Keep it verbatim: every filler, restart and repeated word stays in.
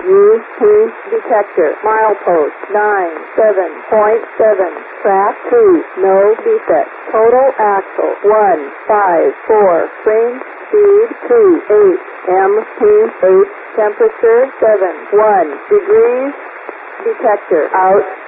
U P detector. Milepost nine seven point seven. Track two. No defect. Total axle one five four. Range speed two eight. M P eight. Temperature seven one degrees. Detector out.